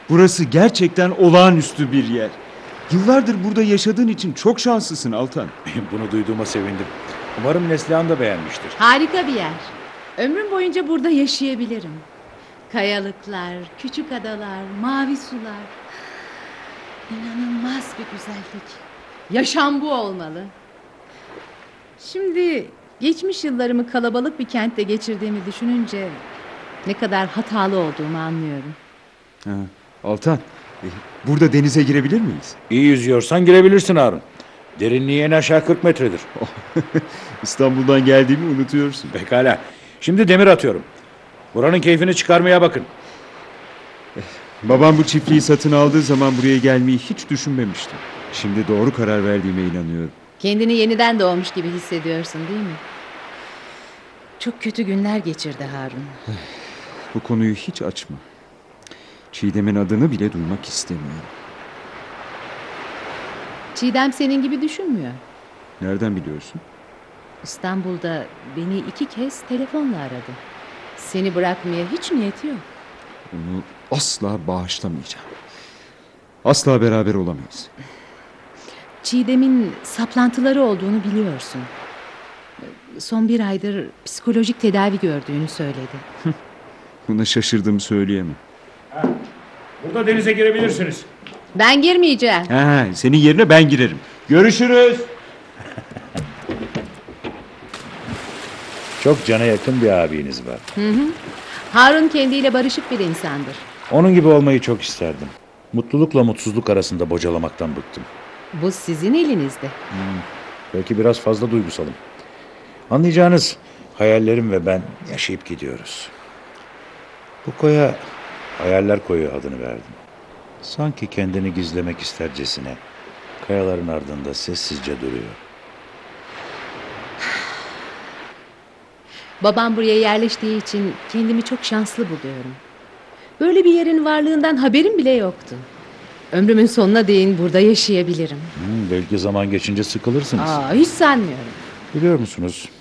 Burası gerçekten olağanüstü bir yer. Yıllardır burada yaşadığın için çok şanslısın Altan. Bunu duyduğuma sevindim. Umarım Neslihan da beğenmiştir. Harika bir yer. Ömrüm boyunca burada yaşayabilirim. Kayalıklar, küçük adalar, mavi sular. İnanılmaz bir güzellik. Yaşam bu olmalı. Şimdi geçmiş yıllarımı kalabalık bir kentte geçirdiğimi düşününce ne kadar hatalı olduğumu anlıyorum. Ha, Altan, burada denize girebilir miyiz? İyi yüzüyorsan girebilirsin Harun. Derinliği en aşağı 40 metredir. İstanbul'dan geldiğimi unutuyorsun. Pekala. Şimdi demir atıyorum. Buranın keyfini çıkarmaya bakın. Babam bu çiftliği satın aldığı zaman buraya gelmeyi hiç düşünmemiştim. Şimdi doğru karar verdiğime inanıyorum. Kendini yeniden doğmuş gibi hissediyorsun değil mi? Çok kötü günler geçirdi Harun. Bu konuyu hiç açma. Çiğdem'in adını bile duymak istemiyorum. Çiğdem senin gibi düşünmüyor. Nereden biliyorsun? İstanbul'da beni 2 kez telefonla aradı. Seni bırakmaya hiç niyeti yok. Onu asla bağışlamayacağım. Asla beraber olamayız. Çiğdem'in saplantıları olduğunu biliyorsun. Son 1 aydır psikolojik tedavi gördüğünü söyledi. Buna şaşırdığımı söyleyemem. Burada denize girebilirsiniz. Ben girmeyeceğim. Ha, senin yerine ben girerim. Görüşürüz. Çok cana yakın bir abiniz var. Harun kendiyle barışık bir insandır. Onun gibi olmayı çok isterdim. Mutlulukla mutsuzluk arasında bocalamaktan bıktım. Bu sizin elinizde. Belki biraz fazla duygusalım. Anlayacağınız hayallerim ve ben yaşayıp gidiyoruz. Bu koya Hayaller Koyu adını verdim. Sanki kendini gizlemek istercesine kayaların ardında sessizce duruyor. Babam buraya yerleştiği için kendimi çok şanslı buluyorum. Böyle bir yerin varlığından haberim bile yoktu. Ömrümün sonuna değin burada yaşayabilirim. Belki zaman geçince sıkılırsınız. Hiç sanmıyorum. Biliyor musunuz?